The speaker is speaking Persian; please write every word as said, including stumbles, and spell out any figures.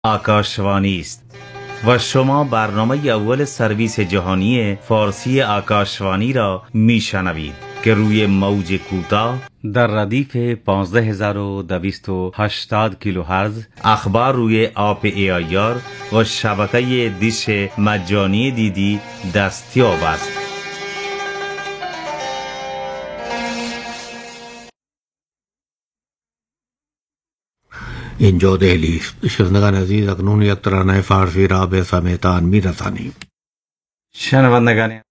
آکاشوانی است و شما برنامه اول سرویس جهانی فارسی آکاشوانی را میشنوید که روی موج کوتاه در ردیف پانزده هزار و دویست و هشتاد کیلوهرتز اخبار روی آپ ای آی آر و شبکه دیش مجانی دیدی دستیاب است. اینجا دهلی است. شنوندگان عزیز، اکنون یک ترانه فارسی را به سمعتان میرسانیم. شنوندگان